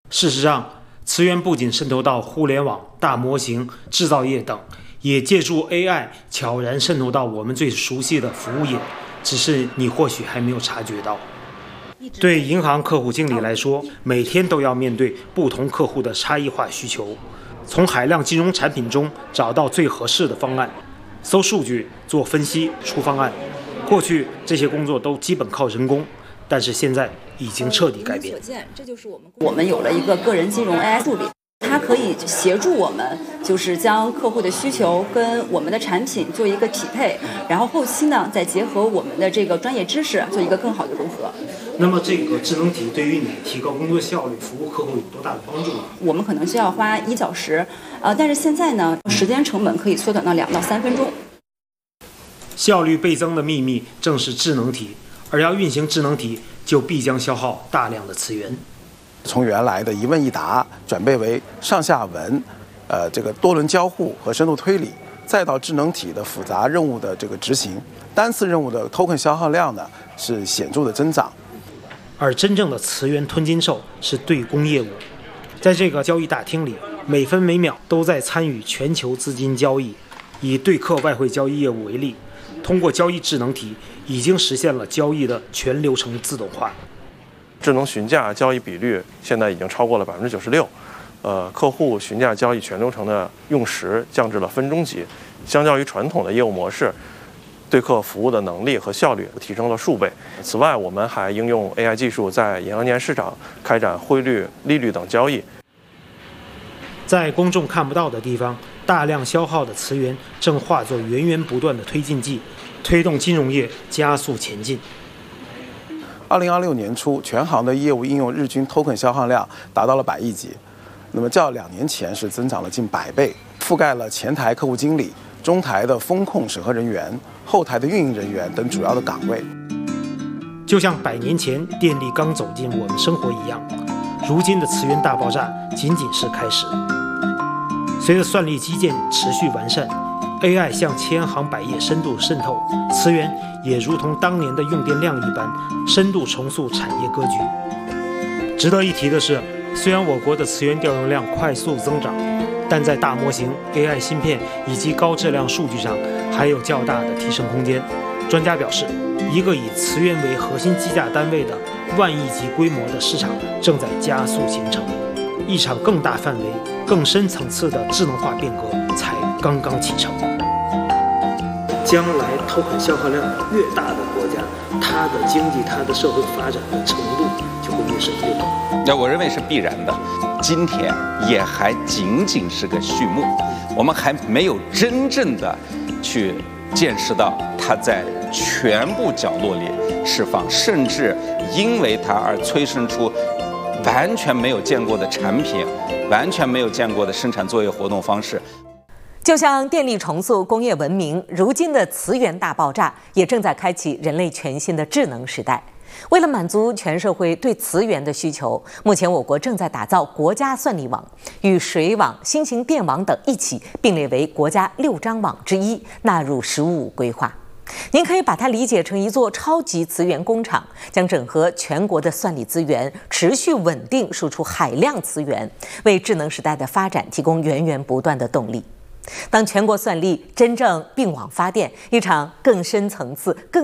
事实上，磁源不仅渗透到互联网、大模型、制造业等，也借助 AI 悄然渗透到我们最熟悉的服务业，只是你或许还没有察觉到。对银行客户经理来说，每天都要面对不同客户的差异化需求，从海量金融产品中找到最合适的方案，搜数据、做分析、出方案。过去这些工作都基本靠人工，但是现在已经彻底改变。 这就是我们有了一个个人金融 AI 助理，它可以协助我们，就是将客户的需求跟我们的产品做一个匹配，然后后期呢再结合我们的这个专业知识做一个更好的融合。 那么这个智能体对于你提高工作效率、服务客户有多大的帮助呢？ 我们可能需要花1小时，但是现在呢，时间成本可以缩短到2到3分钟。 效率倍增的秘密正是智能体，而要运行智能体，就必将消耗大量的资源。 从原来的一问一答转变为上下文，这个多轮交互和深度推理，再到智能体的复杂任务的这个执行，单次任务的 token 消耗量呢是显著的增长。 而真正的磁源吞金兽是对公业务，在这个交易大厅里，每分每秒都在参与全球资金交易。以对客外汇交易业务为例，通过交易智能体，已经实现了交易的全流程自动化。 智能询价交易比率现在已经超过了96%，客户询价交易全流程的用时降至了分钟级，相较于传统的业务模式，对客服务的能力和效率提升了数倍。此外，我们还应用 AI 技术在银行间市场开展汇率、利率等交易。 在公众看不到的地方，大量消耗的磁源正化作源源不断的推进剂，推动金融业加速前进。 2026年初，全行的业务应用日均 token 消耗量达到了100亿级，那么较2年前是增长了近100倍，覆盖了前台客户经理、中台的风控审核人员、后台的运营人员等主要的岗位。 就像100年前电力刚走进我们生活一样，如今的磁源大爆炸仅仅是开始。随着算力基建持续完善， AI 向千行百业深度渗透，磁源也如同当年的用电量一般，深度重塑产业格局。值得一提的是，虽然我国的磁源调用量快速增长，但在大模型、AI 芯片以及高质量数据上还有较大的提升空间。专家表示，一个以磁源为核心计价单位的万亿级规模的市场正在加速形成，一场更大范围、更深层次的智能化变革才刚刚启程。将来token消耗量越大的国家，它的经济、它的社会发展的程度就会越深越高。 那我认为是必然的。今天也还仅仅是个序幕，我们还没有真正的去见识到它在全部角落里释放，甚至因为它而催生出完全没有见过的产品，完全没有见过的生产作业活动方式。 就像电力重塑工业文明，如今的磁源大爆炸也正在开启人类全新的智能时代。为了满足全社会对磁源的需求，目前我国正在打造国家算力网，与水网、新型电网等一起并列为国家6张网之一，纳入“十五五”规划。您可以把它理解成一座超级磁源工厂，将整合全国的算力资源，持续稳定输出海量磁源，为智能时代的发展提供源源不断的动力。当全国算力真正并网发电，一场更深层次、更